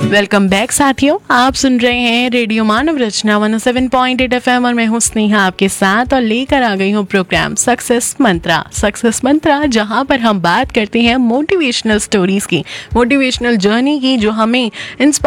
welcome back साथियों, आप सुन रहे हैं रेडियो मानव रचना 107.8 FM और मैं हूं स्नेहा आपके साथ और लेकर आ गई हूं प्रोग्राम सक्सेस मंत्रा जहां पर हम बात करते हैं मोटिवेशनल स्टोरीज की, मोटिवेशनल जर्नी की जो हमें इंस्पायर